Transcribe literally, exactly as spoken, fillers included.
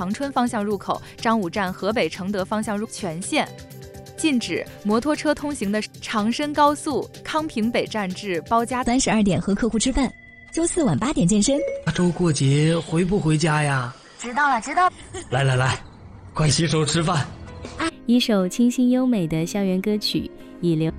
长春方向入口、张武站河北承德方向入全线。禁止摩托车通行的长深高速康平北站至包家。 三十二点和客户吃饭，周四晚八点健身。 下周过节回不回家呀？ 知道了，知道。 来来来，快洗手吃饭。 一首清新优美的校园歌曲，以流。